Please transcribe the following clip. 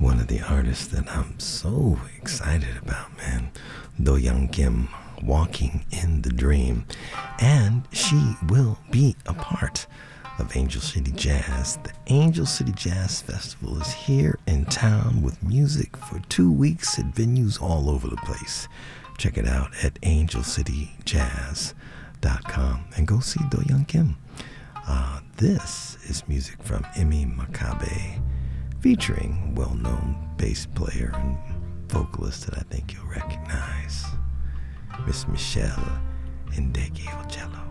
one of the artists that I'm so excited about, man. Do Young Kim, Walking in the Dream. And she will be a part of Angel City Jazz. The Angel City Jazz Festival is here in town with music for 2 weeks at venues all over the place. Check it out at angelcityjazz.com and go see Do Young Kim. This is music from Emi Makabe, featuring well-known bass player and vocalist that I think you'll recognize, Miss Michelle Ndege Ocello.